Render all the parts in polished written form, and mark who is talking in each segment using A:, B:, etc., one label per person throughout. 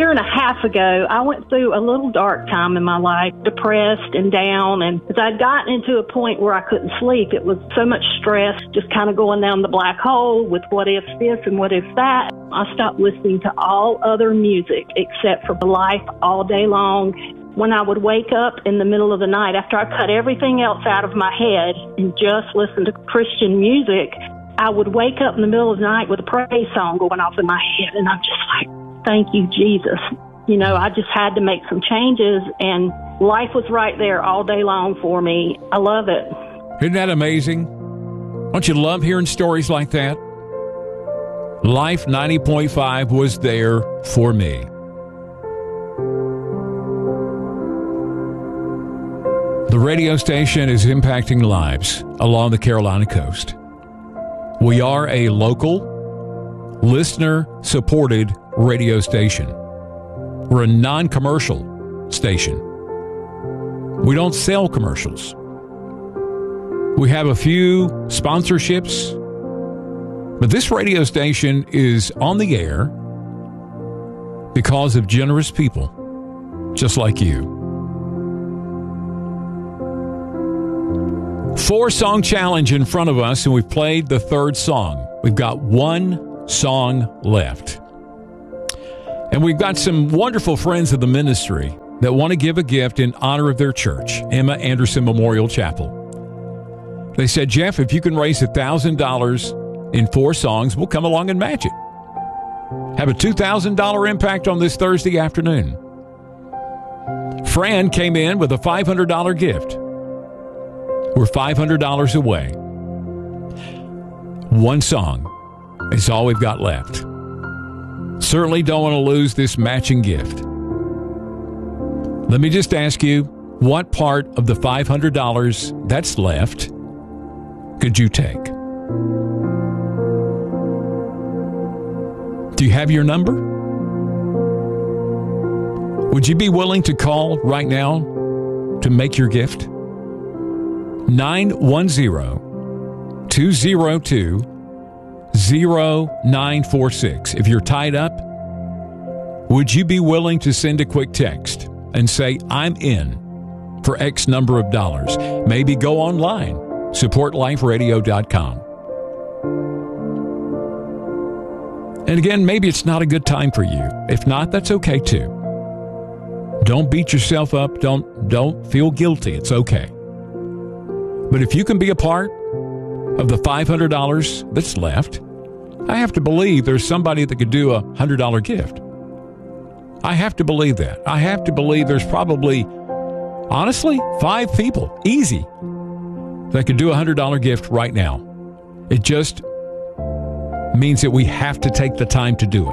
A: year and a half ago, I went through a little dark time in my life, depressed and down. And as I'd gotten into a point where I couldn't sleep, it was so much stress, just kind of going down the black hole with what if this and what if that. I stopped listening to all other music except for Life all day long. When I would wake up in the middle of the night, after I cut everything else out of my head and just listen to Christian music, I would wake up in the middle of the night with a praise song going off in my head. And I'm just like, thank you, Jesus. You know, I just had to make some changes, and life was right there all day long for me. I love it.
B: Isn't that amazing? Don't you love hearing stories like that? Life 90.5 was there for me. The radio station is impacting lives along the Carolina coast. We are a local, listener-supported radio station. We're a non-commercial station. We don't sell commercials. We have a few sponsorships, but this radio station is on the air because of generous people just like you. 4-song challenge in front of us, and we've played the third song. We've got one song left. And we've got some wonderful friends of the ministry that want to give a gift in honor of their church, Emma Anderson Memorial Chapel. They said, Jeff, if you can raise $1,000 in 4 songs, we'll come along and match it. Have a $2,000 impact on this Thursday afternoon. Fran came in with a $500 gift. We're $500 away. One song is all we've got left. Certainly don't want to lose this matching gift. Let me just ask you, what part of the $500 that's left could you take? Do you have your number? Would you be willing to call right now to make your gift? 910-202-0946. If you're tied up, would you be willing to send a quick text and say, I'm in for X number of dollars? Maybe go online, supportliferadio.com. And again, maybe it's not a good time for you. If not, that's okay too. Don't beat yourself up. Don't feel guilty. It's okay. But if you can be a part of the $500 that's left, I have to believe there's somebody that could do a $100 gift. I have to believe that. I have to believe there's probably, honestly, 5 people, easy, that could do a $100 gift right now. It just means that we have to take the time to do it.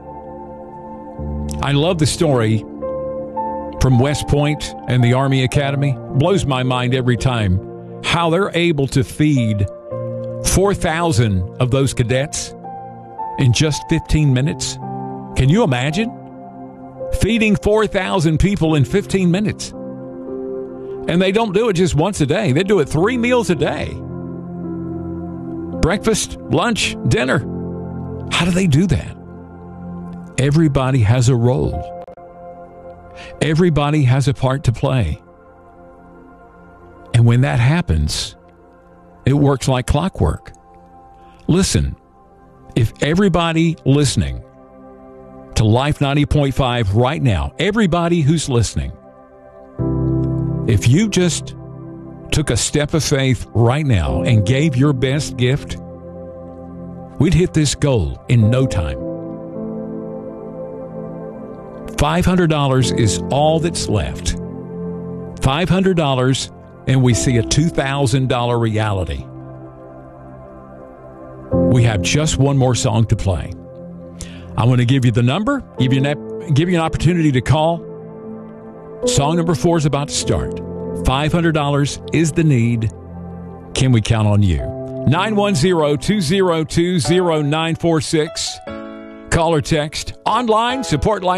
B: I love the story from West Point and the Army Academy. Blows my mind every time how they're able to feed 4,000 of those cadets in just 15 minutes. Can you imagine? Feeding 4,000 people in 15 minutes. And they don't do it just once a day. They do it 3 meals a day. Breakfast, lunch, dinner. How do they do that? Everybody has a role. Everybody has a part to play. And when that happens, it works like clockwork. Listen, if everybody listening to Life 90.5 right now, everybody who's listening, if you just took a step of faith right now and gave your best gift, we'd hit this goal in no time. $500 is all that's left. $500, and we see a $2,000 reality. We have just one more song to play. I want to give you the number, give you an opportunity to call. Song number 4 is about to start. $500 is the need. Can we count on you? 910-202-0946. Call or text. Online, support Life.